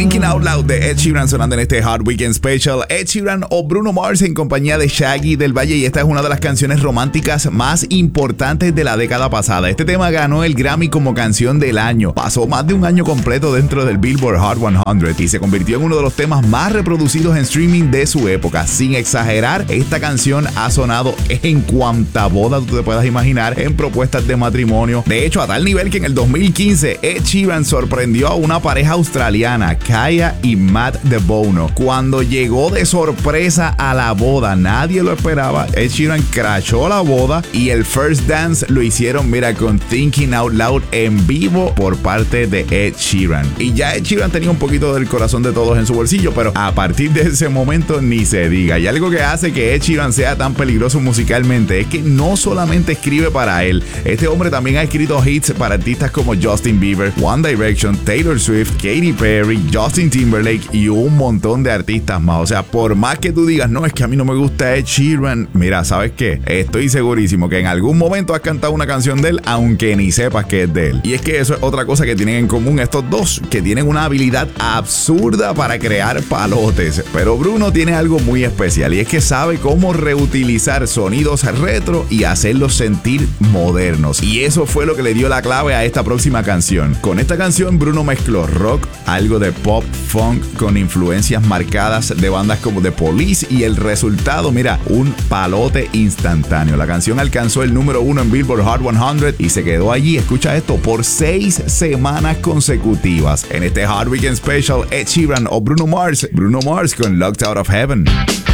Thinking Out Loud de Ed Sheeran sonando en este Hard Weekend Special. Ed Sheeran o Bruno Mars en compañía de Shaggy del Valle, y esta es una de las canciones románticas más importantes de la década pasada. Este tema ganó el Grammy como canción del año. Pasó más de un año completo dentro del Billboard Hot 100 y se convirtió en uno de los temas más reproducidos en streaming de su época. Sin exagerar, esta canción ha sonado en cuanta boda tú te puedas imaginar, en propuestas de matrimonio. De hecho, a tal nivel que en el 2015 Ed Sheeran sorprendió a una pareja australiana, Kaya y Matt DeBono. Cuando llegó de sorpresa a la boda, nadie lo esperaba. Ed Sheeran crashó la boda y el first dance lo hicieron, mira, con Thinking Out Loud en vivo por parte de Ed Sheeran. Y ya Ed Sheeran tenía un poquito del corazón de todos en su bolsillo, pero a partir de ese momento ni se diga. Y algo que hace que Ed Sheeran sea tan peligroso musicalmente es que no solamente escribe para él. Este hombre también ha escrito hits para artistas como Justin Bieber, One Direction, Taylor Swift, Katy Perry, Justin Timberlake y un montón de artistas más. O sea, por más que tú digas, no, es que a mí no me gusta Ed Sheeran, mira, ¿sabes qué? Estoy segurísimo que en algún momento has cantado una canción de él, aunque ni sepas que es de él. Y es que eso es otra cosa que tienen en común estos dos, que tienen una habilidad absurda para crear palotes. Pero Bruno tiene algo muy especial, y es que sabe cómo reutilizar sonidos retro y hacerlos sentir modernos. Y eso fue lo que le dio la clave a esta próxima canción. Con esta canción Bruno mezcló rock, algo de pop, funk, con influencias marcadas de bandas como The Police, y el resultado, mira, un palote instantáneo. La canción alcanzó el número 1 en Billboard Hot 100 y se quedó allí, escucha esto, por 6 semanas consecutivas. En este Hard Weekend Special, Ed Sheeran o Bruno Mars con Locked Out of Heaven.